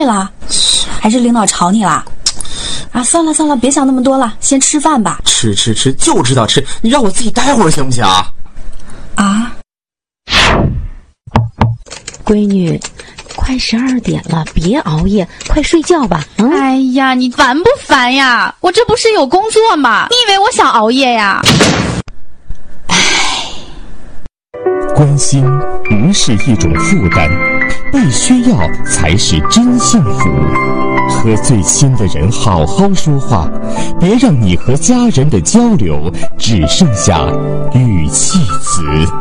了？还是领导吵你啦？啊，算了，别想那么多了，先吃饭吧。 吃就知道吃，你让我自己待会儿行不行啊？ 啊， 闺女，快12点了，别熬夜，快睡觉吧。 哎呀，你烦不烦呀？我这不是有工作吗？你以为我想熬夜呀？ 关心不是一种负担，被需要才是真幸福。和最亲的人好好说话，别让你和家人的交流只剩下语气词。